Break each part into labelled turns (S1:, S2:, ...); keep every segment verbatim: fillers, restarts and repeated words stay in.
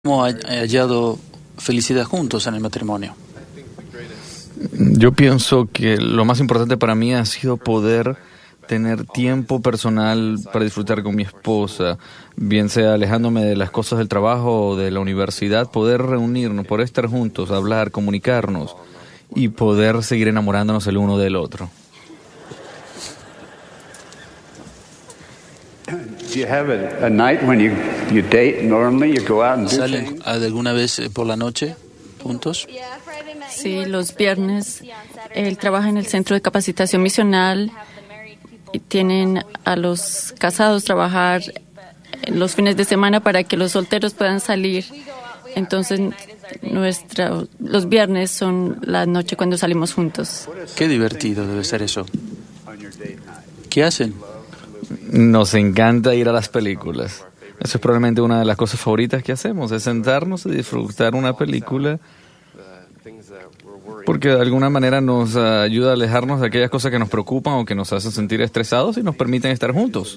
S1: hemos hallado felicidad juntos en el matrimonio.
S2: Yo pienso que lo más importante para mí ha sido poder tener tiempo personal para disfrutar con mi esposa, bien sea alejándome de las cosas del trabajo o de la universidad, poder reunirnos, poder estar juntos, hablar, comunicarnos y poder seguir enamorándonos el uno del otro.
S1: ¿Salen alguna vez por la noche juntos?
S3: Sí, los viernes. Él trabaja en el Centro de Capacitación Misional y tienen a los casados trabajar los fines de semana para que los solteros puedan salir. Entonces, nuestra, los viernes son la noche cuando salimos juntos.
S1: Qué divertido debe ser eso. ¿Qué hacen?
S2: Nos encanta ir a las películas. Eso es probablemente una de las cosas favoritas que hacemos, es sentarnos y disfrutar una película, porque de alguna manera nos ayuda a alejarnos de aquellas cosas que nos preocupan o que nos hacen sentir estresados y nos permiten estar juntos.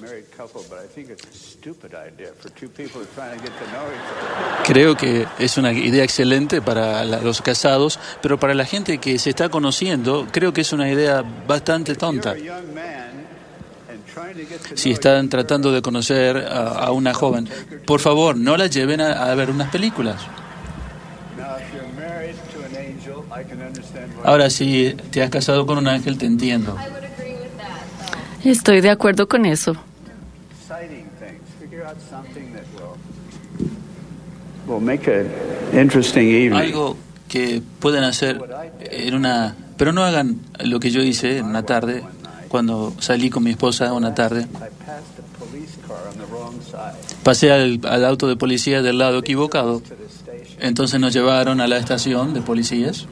S1: Creo que es una idea excelente para la, los casados, pero para la gente que se está conociendo, creo que es una idea bastante tonta. Si están tratando de conocer a, a una joven, por favor, no la lleven a, a ver unas películas. Ahora, si te has casado con un ángel, te entiendo.
S3: Estoy de acuerdo con eso.
S1: Algo que pueden hacer en una... Pero no hagan lo que yo hice en una tarde, cuando salí con mi esposa una tarde. Pasé al, al auto de policía del lado equivocado. Entonces nos llevaron a la estación de policías.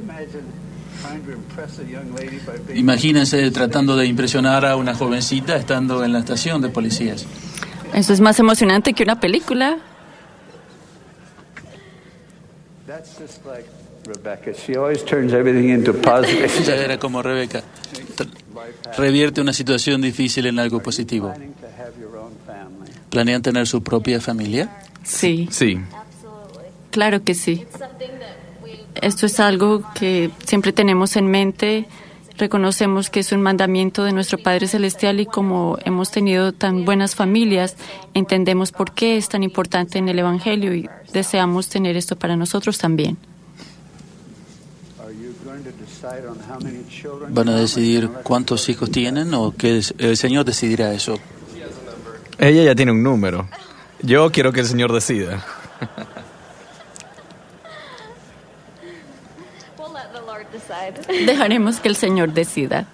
S1: Imagínense tratando de impresionar a una jovencita estando en la estación de policías.
S3: Eso es más emocionante que una película.
S1: Ella era como Rebeca. Revierte una situación difícil en algo positivo. ¿Planean tener su propia familia?
S3: Sí.
S2: Sí.
S3: Claro que sí. Esto es algo que siempre tenemos en mente. Reconocemos que es un mandamiento de nuestro Padre Celestial y como hemos tenido tan buenas familias, entendemos por qué es tan importante en el Evangelio y deseamos tener esto para nosotros también.
S1: ¿Van a decidir cuántos hijos tienen o que el Señor decidirá eso?
S2: Ella ya tiene un número. Yo quiero que el Señor decida.
S3: Dejaremos que el Señor decida.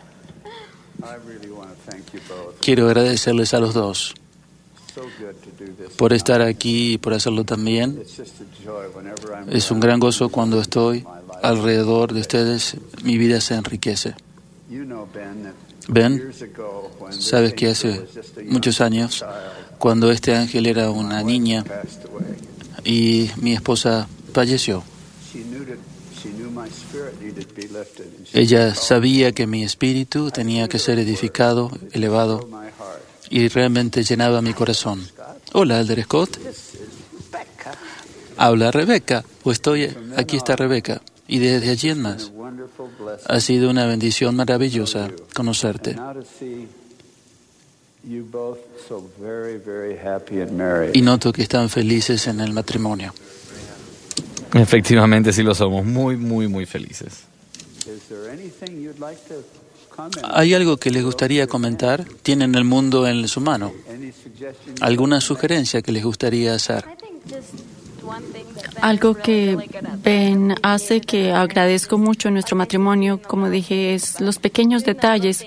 S1: Quiero agradecerles a los dos por estar aquí y por hacerlo también. Es un gran gozo cuando estoy alrededor de ustedes. Mi vida se enriquece. Ben, sabes que hace muchos años, cuando este ángel era una niña y mi esposa falleció, ella sabía que mi espíritu tenía que ser edificado, elevado, y realmente llenaba mi corazón. Hola, Elder Scott. Habla Rebeca, o estoy, aquí está Rebeca, y desde allí en más. Ha sido una bendición maravillosa conocerte. Y noto que están felices en el matrimonio.
S2: Efectivamente, sí lo somos. Muy, muy, muy felices.
S1: ¿Hay algo que les gustaría comentar? Tienen el mundo en su mano. ¿Alguna sugerencia que les gustaría hacer?
S3: Algo que Ben hace que agradezco mucho en nuestro matrimonio, como dije, es los pequeños detalles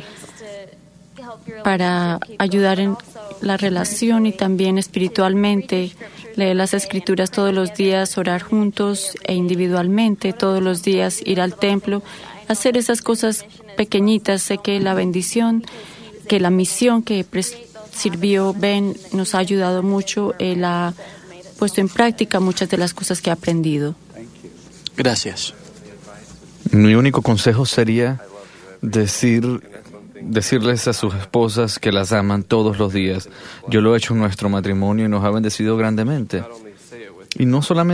S3: para ayudar en la relación y también espiritualmente. Leer las Escrituras todos los días, orar juntos e individualmente todos los días, ir al templo, hacer esas cosas pequeñitas. Sé que la bendición, que la misión que sirvió Ben nos ha ayudado mucho. Él ha puesto en práctica muchas de las cosas que ha aprendido.
S1: Gracias.
S2: Mi único consejo sería decir, decirles a sus esposas que las aman todos los días. Yo lo he hecho en nuestro matrimonio y nos ha bendecido grandemente. Y no solamente